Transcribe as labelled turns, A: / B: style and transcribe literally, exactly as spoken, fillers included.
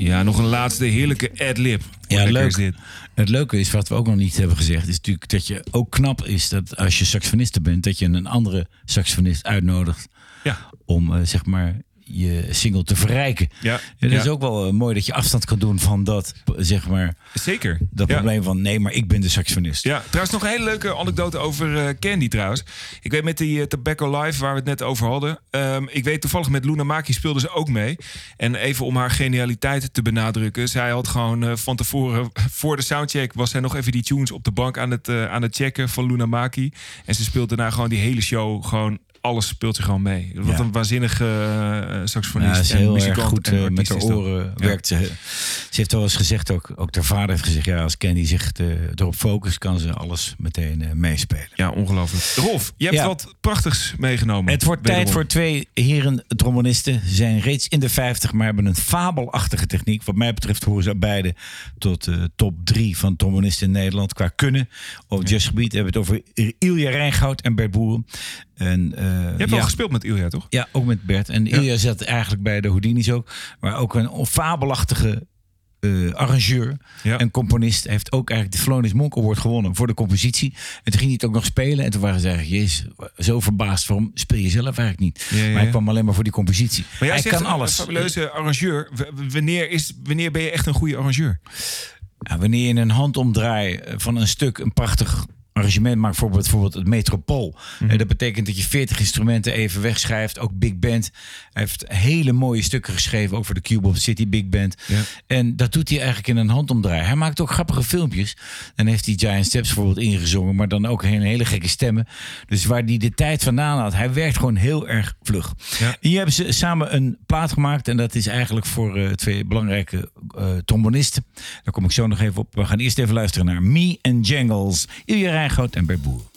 A: Ja, nog een laatste heerlijke ad-lib.
B: Ja, leuk.
A: Is dit.
B: Het leuke is, wat we ook nog niet hebben gezegd, is natuurlijk dat je ook knap is dat als je saxofoniste bent, dat je een andere saxofonist uitnodigt
A: Ja.
B: om uh, zeg maar je single te verrijken.
A: Ja.
B: Ja, dat
A: ja.
B: is ook wel uh, mooi dat je afstand kan doen van dat, zeg maar,
A: Zeker.
B: dat
A: ja.
B: probleem van nee, maar ik ben de saxofonist.
A: Ja, trouwens nog een hele leuke anekdote over uh, Candy trouwens. Ik weet met die uh, Tobacco Live waar we het net over hadden. Um, ik weet toevallig met Luna Maki speelde ze ook mee. En even om haar genialiteit te benadrukken. Zij had gewoon uh, van tevoren, voor de soundcheck, was zij nog even die tunes op de bank aan het, uh, aan het checken van Luna Maki. En ze speelde daarna gewoon die hele show gewoon. Alles speelt ze gewoon mee. Wat
B: ja.
A: een waanzinnige uh, saxofonist.
B: Ja, ze is
A: en
B: heel
A: muzikant
B: erg goed
A: en
B: uh, met haar
A: artiest
B: oren
A: ja.
B: werkt ze. Ze heeft wel eens gezegd, ook, ook haar vader heeft gezegd, ja, als Candy zich te, erop focust, kan ze alles meteen uh, meespelen.
A: Ja, ongelooflijk. Rolf, je hebt
B: ja.
A: wat prachtigs meegenomen.
B: Het wordt
A: wederom.
B: tijd voor twee heren trombonisten. Ze zijn reeds in de vijftig, maar hebben een fabelachtige techniek. Wat mij betreft horen ze beide tot de uh, top drie van trombonisten in Nederland qua kunnen. Op jazzgebied hebben we het over Ilja Rijngoud en Bert Boeren. En, uh,
A: je hebt
B: ja,
A: al gespeeld met Ilja, toch?
B: Ja, ook met Bert. En
A: ja.
B: Ilja zat eigenlijk bij de Houdini's ook. Maar ook een fabelachtige uh, arrangeur
A: ja.
B: en componist. Hij heeft ook eigenlijk de Thelonious Monk Award gewonnen voor de compositie. En toen ging hij het ook nog spelen. En toen waren ze eigenlijk, jezus, zo verbaasd. Waarom speel je zelf eigenlijk niet?
A: Ja, ja, ja.
B: Maar hij kwam alleen maar voor die compositie.
A: Maar jij
B: hij
A: zegt
B: kan alles.
A: Een fabuleuze arrangeur. W- wanneer, is, wanneer ben je echt een goede arrangeur?
B: Ja, wanneer je een handomdraai van een stuk een prachtig arrangement maakt, bijvoorbeeld, bijvoorbeeld het Metropool. Mm-hmm. En dat betekent dat je veertig instrumenten even wegschrijft. Ook Big Band. Hij heeft hele mooie stukken geschreven over de Cube City Big Band. Ja. En dat doet hij eigenlijk in een handomdraai. Hij maakt ook grappige filmpjes. En heeft die Giant Steps bijvoorbeeld ingezongen, maar dan ook een hele gekke stemmen. Dus waar hij de tijd vandaan had. Hij werkt gewoon heel erg vlug. Ja. Hier hebben ze samen een plaat gemaakt. En dat is eigenlijk voor uh, twee belangrijke uh, trombonisten. Daar kom ik zo nog even op. We gaan eerst even luisteren naar Me and Jangles. Ilja Rijngoud en Bert Boeren.